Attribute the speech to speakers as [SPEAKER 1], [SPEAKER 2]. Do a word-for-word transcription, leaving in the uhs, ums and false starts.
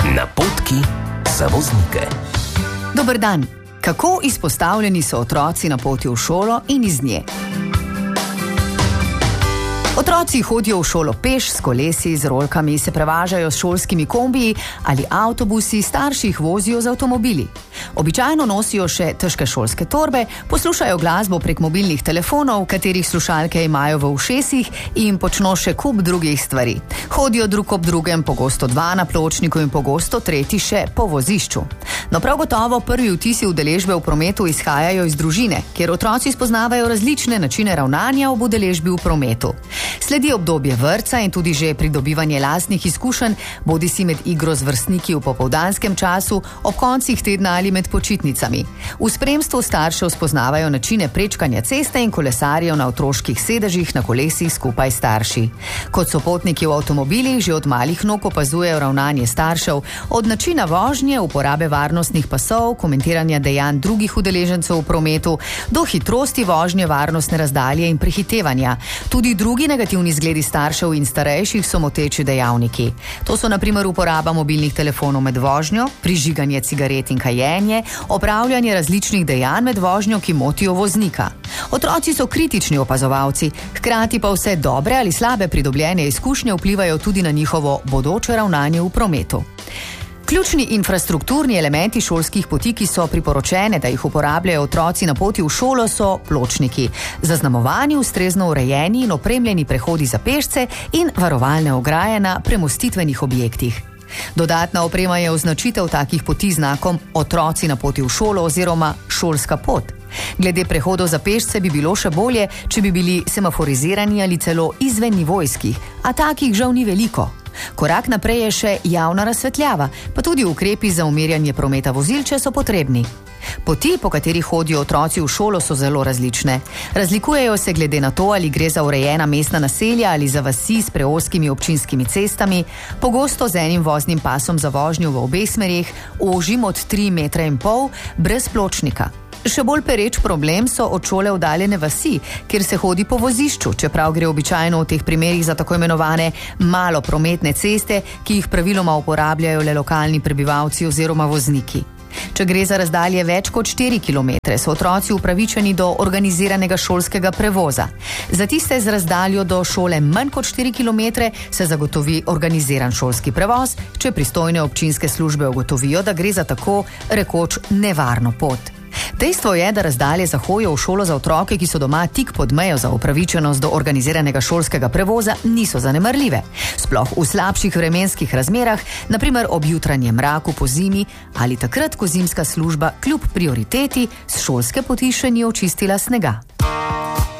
[SPEAKER 1] Napotki za voznike.
[SPEAKER 2] Dober dan. Kako izpostavljeni so otroci na poti v šolo in iz nje? Otroci hodijo v šolo peš, s kolesi, z rolkami, se prevažajo s šolskimi kombiji ali avtobusi, starši jih vozijo z avtomobili. Običajno nosijo še težke šolske torbe, poslušajo glasbo prek mobilnih telefonov, katerih slušalke imajo v ušesih in počno še kup drugih stvari. Hodijo drug ob drugem, pogosto dva na pločniku in pogosto tretji še po vozišču. No, prav gotovo prvi vtisi udeležbe v prometu izhajajo iz družine, kjer otroci spoznavajo različne načine ravnanja ob udeležbi v prometu. Sledi obdobje vrtca in tudi že pridobivanje lastnih izkušenj, bodisi med igro z vrstniki v popoldanskem času, ob koncih tedna ali med počitnicami. V spremstvu staršev spoznavajo načine prečkanja ceste in kolesarijev na otroških sedežih na kolesih skupaj s starši. Kot sopotniki v avtomobilih že od malih nog opazujejo ravnanje staršev, od načina vožnje, uporabe varnostnih pasov, komentiranja dejanj drugih udeležencev v prometu, do hitrosti vožnje, varnostne razdalje in prehitevanja. Tudi drugi negativni zgledi staršev in starejših so moteči dejavniki. To so na primer uporaba mobilnih telefonov med vožnjo, prižiganje cigaret in kajenje, opravljanje različnih dejanj med vožnjo, ki motijo voznika. Otroci so kritični opazovalci, hkrati pa vse dobre ali slabe pridobljene izkušnje vplivajo tudi na njihovo bodoče ravnanje v prometu. Ključni infrastrukturni elementi šolskih poti, ki so priporočene, da jih uporabljajo otroci na poti v šolo, so pločniki, zaznamovani, ustrezno urejeni in opremljeni prehodi za pešce in varovalne ograje na premostitvenih objektih. Dodatna oprema je označitev takih poti znakom otroci na poti v šolo oziroma šolska pot. Glede prehodov za pešce bi bilo še bolje, če bi bili semaforizirani ali celo izvennivojskih, a takih žal ni veliko. Korak naprej je še javna razsvetljava, pa tudi ukrepi za umirjanje prometa vozil, če so potrebni. Poti, po katerih hodijo otroci v šolo, so zelo različne. Razlikujejo se glede na to, ali gre za urejena mestna naselja ali za vasi s preozkimi občinskimi cestami, pogosto z enim voznim pasom za vožnjo v obeh smerih, ožjim od tri metre in pol, brez pločnika. Še bolj pereč problem so od šole oddaljene vasi, kjer se hodi po vozišču, čeprav gre običajno v teh primerih za tako imenovane maloprometne ceste, ki jih praviloma uporabljajo le lokalni prebivalci oziroma vozniki. Če gre za razdalje več kot štiri kilometre, so otroci upravičeni do organiziranega šolskega prevoza. Za tiste z razdaljo do šole manj kot štiri kilometre se zagotovi organiziran šolski prevoz, če pristojne občinske službe ugotovijo, da gre za tako rekoč nevarno pot. Dejstvo je, da razdalje za hojo v šolo za otroke, ki so doma tik pod mejo za upravičenost do organiziranega šolskega prevoza, niso zanemarljive. Sploh v slabših vremenskih razmerah, na primer ob jutranjem mraku po zimi ali takrat, ko zimska služba kljub prioriteti s šolske poti še ni očistila snega.